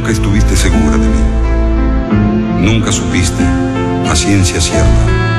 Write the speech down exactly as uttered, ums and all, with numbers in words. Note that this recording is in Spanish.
Nunca estuviste segura de mí. Nunca supiste, a ciencia cierta,